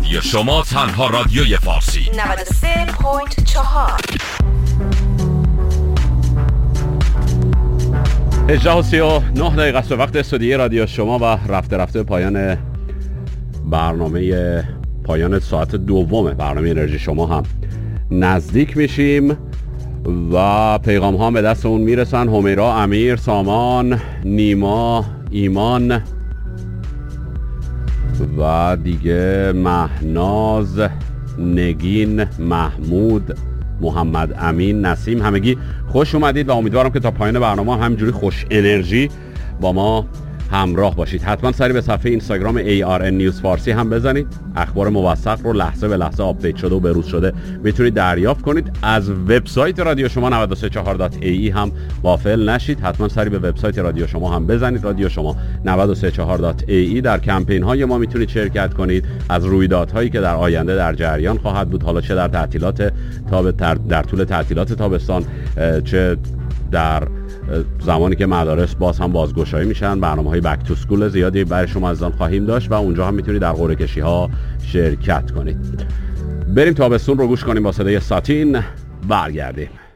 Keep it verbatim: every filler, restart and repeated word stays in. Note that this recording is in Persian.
رادیو شما، تنها رادیوی فارسی. نود و سه ممیز چهار. هجده و سی و نه دقیقه است وقت استودیوی رادیو شما و رفته رفته پایان برنامه پایان ساعت دوم برنامه انرژی شما هم نزدیک میشیم و پیغام ها به دست اون میرسن. همیرا، امیر، سامان، نیما، ایمان و دیگه مهناز، نگین، محمود، محمد امین، نسیم، همگی خوش اومدید و امیدوارم که تا پایان برنامه هم همینجوری خوش انرژی با ما همراه باشید. حتما سری به صفحه اینستاگرام ای آر ان نیوز فارسی هم بزنید. اخبار موثق رو لحظه به لحظه آپدیت شده و بروز شده میتونید دریافت کنید. از وبسایت رادیو شما نود و سه چهار دات ای ای هم غافل نشید. حتما سری به وبسایت رادیو شما هم بزنید. رادیو شما نود و سه چهار دات ای ای. در کمپین های ما میتونید شرکت کنید. از رویدادهایی که در آینده در جریان خواهد بود، حالا چه در تعطیلات تاب در طول تعطیلات تابستان، چه در زمانی که مدارس باز هم بازگشایی میشن، برنامه‌های بک تو اسکول زیادی برای شما عزیزان خواهیم داشت و اونجا هم میتونید در قرعه کشی ها شرکت کنید. بریم تابستون رو گوش کنیم با صدای ساتین، برگردیم.